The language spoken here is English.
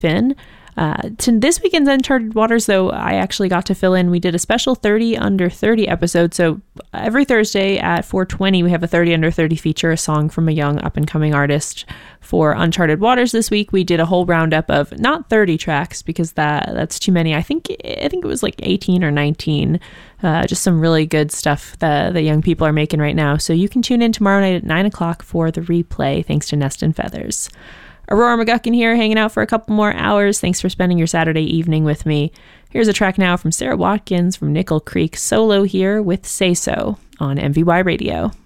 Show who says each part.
Speaker 1: Finn. To this weekend's Uncharted Waters, though, I actually got to fill in. We did a special 30 Under 30 episode. So every Thursday at 4:20, we have a 30 Under 30 feature, a song from a young up-and-coming artist. For Uncharted Waters this week, we did a whole roundup of not 30 tracks, because that's too many. I think it was like 18 or 19. Just some really good stuff that the young people are making right now. So you can tune in tomorrow night at 9 o'clock for the replay, thanks to Nest and Feathers. Aurora McGuckin here, hanging out for a couple more hours. Thanks for spending your Saturday evening with me. Here's a track now from Sarah Watkins from Nickel Creek, solo here with Say So on MVY Radio.